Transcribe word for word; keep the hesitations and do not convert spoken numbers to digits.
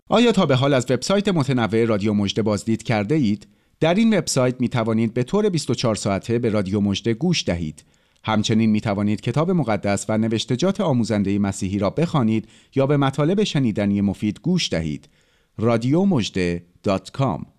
آیا تا به حال از وبسایت متنوع رادیو مژده بازدید کرده اید؟ در این وبسایت می توانید به طور بیست و چهار ساعته به رادیو مژده گوش دهید. همچنین می توانید کتاب مقدس و نوشتجات آموزنده مسیحی را بخوانید یا به مطالب شنیدنی مفید گوش دهید. رادیو مژده دات کام